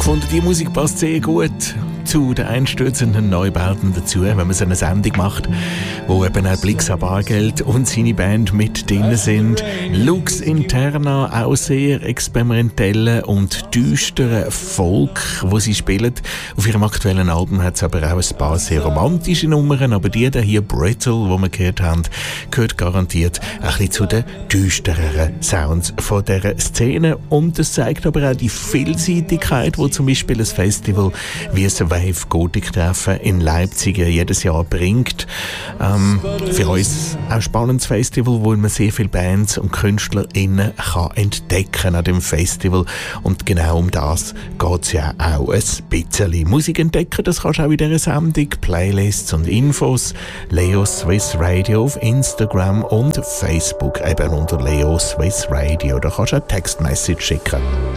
gefunden, die Musik passt sehr gut zu den einstürzenden Neubauten dazu, wenn man so eine Sendung macht, wo eben auch Blix an Bargeld und seine Band mit drin sind. Lux Interna, auch sehr experimentelle und düstere Folk, wo sie spielen. Auf ihrem aktuellen Album hat es aber auch ein paar sehr romantische Nummern, aber die hier, Brittle, die wir gehört haben, gehört garantiert ein bisschen zu den düstereren Sounds von dieser Szene. Und das zeigt aber auch die Vielseitigkeit, die zum Beispiel ein Festival wie das Wave Gothic Treffen in Leipzig jedes Jahr bringt. Für uns ein spannendes Festival, wo man sehr viele Bands und KünstlerInnen kann entdecken an dem Festival. Und genau um das geht es ja auch ein bisschen. Musik entdecken, das kannst du auch in dieser Sendung. Playlists und Infos. Leo Swiss Radio auf Instagram und Facebook, eben unter Leo Swiss Radio. Da kannst du eine Textmessage schicken.